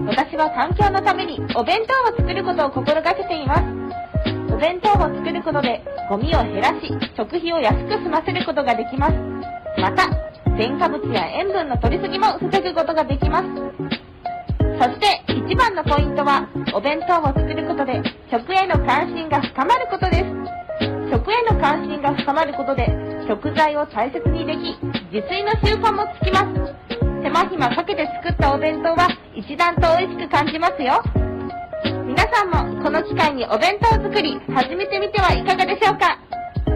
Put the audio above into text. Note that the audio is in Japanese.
私は環境のためにお弁当を作ることを心がけています。お弁当を作ることでゴミを減らし、食費を安く済ませることができます。また、添加物や塩分の取りすぎも防ぐことができます。そして一番のポイントは、お弁当を作ることで食への関心が深まることです。食への関心が深まることで食材を大切にでき、自炊の習慣もつきます。手間暇かけて作ったお弁当は一段と美味しく感じますよ。皆さんもこの機会にお弁当作り始めてみてはいかがでしょうか。